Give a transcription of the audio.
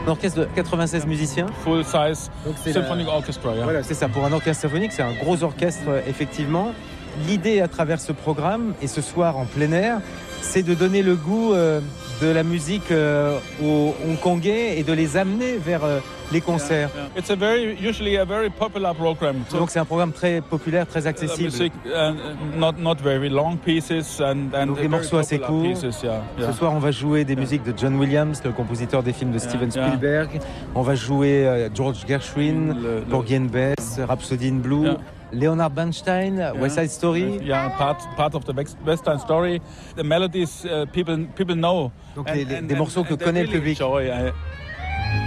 Un orchestre de 96 musiciens. Full size symphonic orchestra. Yeah. Voilà, c'est ça. Pour un orchestre symphonique, c'est un gros orchestre, effectivement. L'idée à travers ce programme, et ce soir en plein air, c'est de donner le goût de la musique aux Hongkongais et de les amener vers les concerts. Yeah. It's usually a very popular program. Donc c'est un programme très populaire, très accessible. Music, not very long pieces and donc des morceaux assez courts. Pieces, yeah. Ce soir, on va jouer des musiques de John Williams, le compositeur des films de Steven Spielberg. On va jouer George Gershwin, Porgy and Bess, Rhapsody in Blue. Leonard Bernstein, West Side Story. Yeah, part of the West Side Story. The melodies people know. Donc des morceaux que connaît le public.